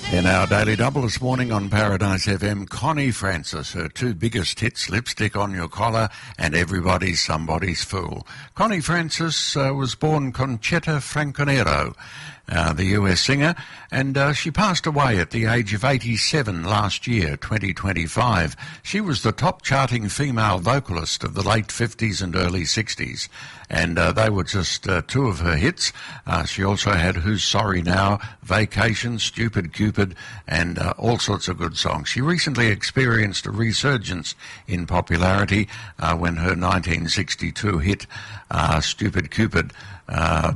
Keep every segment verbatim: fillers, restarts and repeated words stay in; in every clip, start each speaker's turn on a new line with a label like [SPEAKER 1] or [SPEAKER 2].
[SPEAKER 1] In our Daily Double this morning on Paradise F M, Connie Francis, her two biggest hits, Lipstick on Your Collar and Everybody's Somebody's Fool. Connie Francis uh, was born Conchetta Franconero, uh, the U S singer, and uh, she passed away at the age of eighty-seven last year, twenty twenty-five. She was the top charting female vocalist of the late fifties and early sixties, and uh, they were just uh, two of her hits. Uh, she also had Who's Sorry Now, Vacation, Stupid Cupid, and uh, all sorts of good songs. She recently experienced a resurgence in popularity uh, when her nineteen sixty-two hit, uh, Stupid Cupid, uh,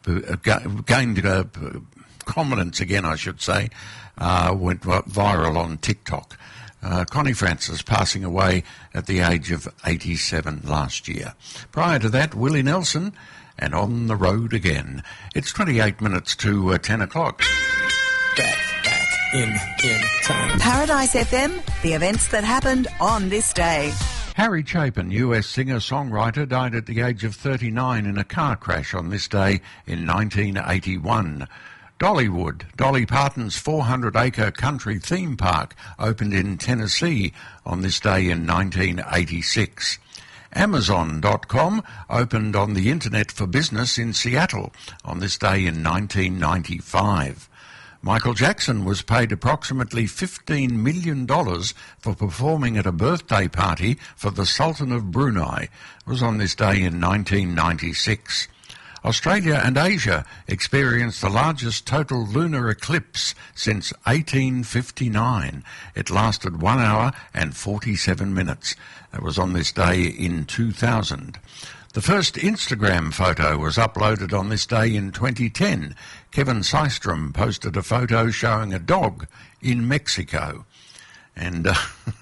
[SPEAKER 1] gained uh, prominence again, I should say, uh, went viral on TikTok. Uh, Connie Francis passing away at the age of eighty-seven last year. Prior to that, Willie Nelson and On the Road Again. It's twenty-eight minutes to uh, ten o'clock.
[SPEAKER 2] Back, back, in, in time.
[SPEAKER 3] Paradise F M, the events that happened on this day.
[SPEAKER 1] Harry Chapin, U S singer-songwriter, died at the age of thirty-nine in a car crash on this day in nineteen eighty-one. Dollywood, Dolly Parton's four hundred acre country theme park, opened in Tennessee on this day in nineteen eighty-six. Amazon dot com opened on the Internet for Business in Seattle on this day in nineteen ninety-five. Michael Jackson was paid approximately fifteen million dollars for performing at a birthday party for the Sultan of Brunei. It was on this day in nineteen ninety-six. Australia and Asia experienced the largest total lunar eclipse since eighteen fifty-nine. It lasted one hour and forty-seven minutes. It was on this day in two thousand. The first Instagram photo was uploaded on this day in twenty ten. Kevin Systrom posted a photo showing a dog in Mexico. And uh,